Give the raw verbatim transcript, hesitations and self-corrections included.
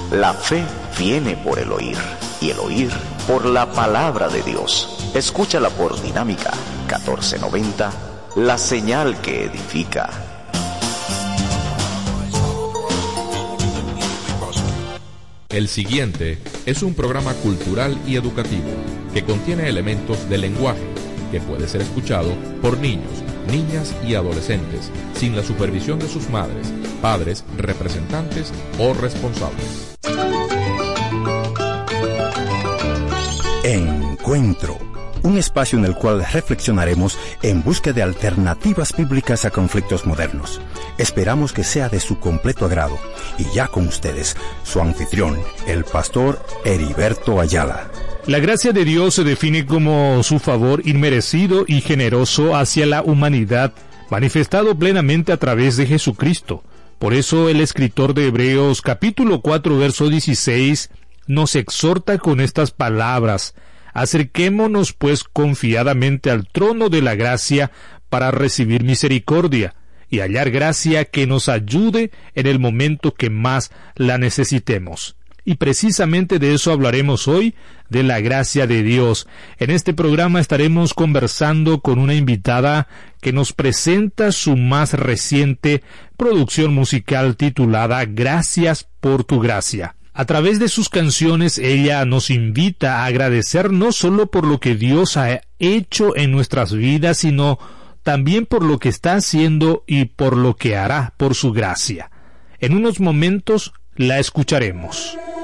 La fe viene por el oír, y el oír por la palabra de Dios. Escúchala por Dinámica catorce noventa, la señal que edifica. El siguiente es un programa cultural y educativo que contiene elementos de lenguaje que puede ser escuchado por niños, niñas y adolescentes sin la supervisión de sus madres, padres, representantes o responsables. Encuentro, un espacio en el cual reflexionaremos en busca de alternativas bíblicas a conflictos modernos. Esperamos que sea de su completo agrado. Y ya con ustedes, su anfitrión, el pastor Heriberto Ayala. La gracia de Dios se define como su favor inmerecido y generoso hacia la humanidad, manifestado plenamente a través de Jesucristo. Por eso el escritor de Hebreos capítulo cuatro verso dieciséis nos exhorta con estas palabras: acerquémonos pues confiadamente al trono de la gracia para recibir misericordia y hallar gracia que nos ayude en el momento que más la necesitemos. Y precisamente de eso hablaremos hoy, de la gracia de Dios. En este programa estaremos conversando con una invitada que nos presenta su más reciente producción musical titulada Gracias por tu gracia. A través de sus canciones, ella nos invita a agradecer no solo por lo que Dios ha hecho en nuestras vidas, sino también por lo que está haciendo y por lo que hará por su gracia. En unos momentos la escucharemos.